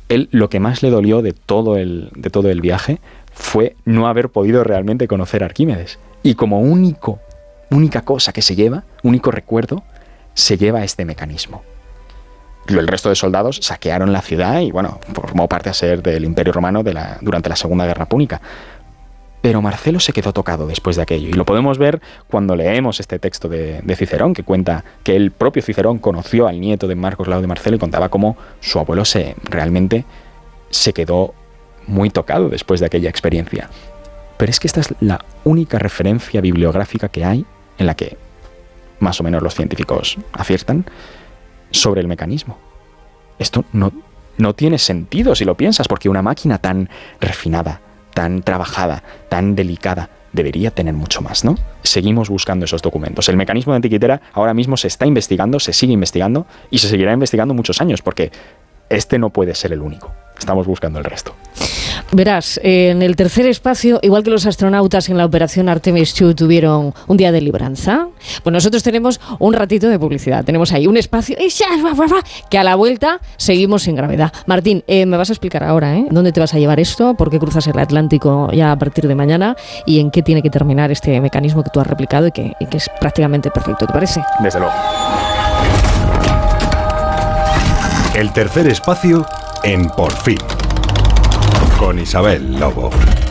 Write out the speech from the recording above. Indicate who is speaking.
Speaker 1: él lo que más le dolió de todo el viaje fue no haber podido realmente conocer a Arquímedes. Y como única cosa que se lleva, único recuerdo, se lleva este mecanismo. El resto de soldados saquearon la ciudad y, bueno, formó parte a ser del Imperio Romano durante la Segunda Guerra Púnica. Pero Marcelo se quedó tocado después de aquello. Y lo podemos ver cuando leemos este texto de Cicerón, que cuenta que el propio Cicerón conoció al nieto de Marcos Laudio Marcelo y contaba cómo su abuelo realmente se quedó muy tocado después de aquella experiencia. Pero es que esta es la única referencia bibliográfica que hay en la que más o menos los científicos aciertan sobre el mecanismo. Esto no tiene sentido si lo piensas, porque una máquina tan refinada, tan trabajada, tan delicada, debería tener mucho más, ¿no? Seguimos buscando esos documentos. El mecanismo de Antiquitera ahora mismo se está investigando, se sigue investigando y se seguirá investigando muchos años, porque este no puede ser el único. Estamos buscando el resto.
Speaker 2: Verás, en el tercer espacio, igual que los astronautas en la operación Artemis II tuvieron un día de libranza, pues nosotros tenemos un ratito de publicidad. Tenemos ahí un espacio que a la vuelta seguimos sin gravedad. Martín, me vas a explicar ahora, ¿dónde te vas a llevar esto? ¿Por qué cruzas el Atlántico ya a partir de mañana? ¿Y en qué tiene que terminar este mecanismo que tú has replicado y que es prácticamente perfecto? ¿Te parece?
Speaker 1: Desde luego.
Speaker 3: El tercer espacio en Por Fin, con Isabel Lobo.